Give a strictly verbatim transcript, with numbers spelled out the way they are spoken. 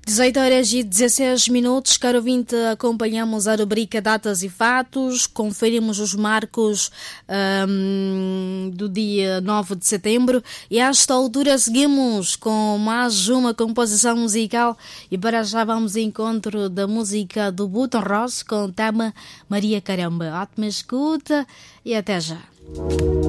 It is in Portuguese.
dezoito horas e dezesseis minutos, caro ouvinte, acompanhamos a rubrica Datas e Fatos, conferimos os marcos um, do dia nove de setembro e a esta altura seguimos com mais uma composição musical e para já vamos ao encontro da música do Button Ross com o tema Maria Caramba. Ótima escuta e até já.